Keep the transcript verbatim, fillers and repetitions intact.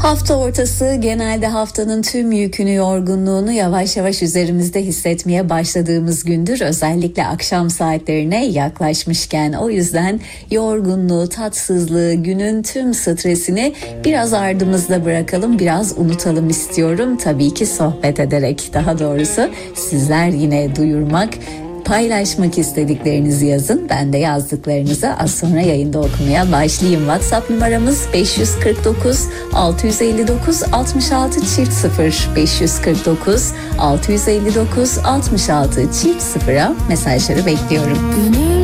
Hafta ortası genelde haftanın tüm yükünü, yorgunluğunu yavaş yavaş üzerimizde hissetmeye başladığımız gündür. Özellikle akşam saatlerine yaklaşmışken, o yüzden yorgunluğu, tatsızlığı, günün tüm stresini biraz ardımızda bırakalım, biraz unutalım istiyorum. Tabii ki sohbet ederek, daha doğrusu sizler yine duyurmak, paylaşmak istediklerinizi yazın. Ben de yazdıklarınızı az sonra yayında okumaya başlayayım. WhatsApp numaramız beş yüz kırk dokuz altı yüz elli dokuz altmış altı çift sıfır beş yüz kırk dokuz altı yüz elli dokuz altmış altı çift sıfıra mesajları bekliyorum.